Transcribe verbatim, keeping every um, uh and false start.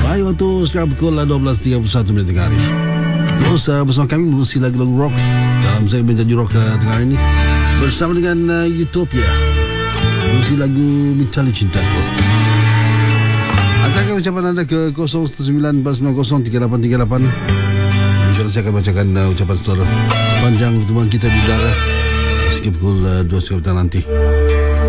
Hai, waktu sekarang pukul dua belas tiga puluh satu minit tengah hari. Terus uh, bersama kami mengisi lagu-lagu rock dalam segmen Janji Rock uh, tengah hari ini bersama dengan uh, Utopia, mengisi lagu Mencari Cintaku. Hantarkan ucapan anda ke kosong satu sembilan empat sembilan kosong tiga lapan tiga lapan. InsyaAllah saya akan bacakan uh, ucapan saudara sepanjang pertemuan kita di udara sekitar pukul uh, dua tiga puluh nanti.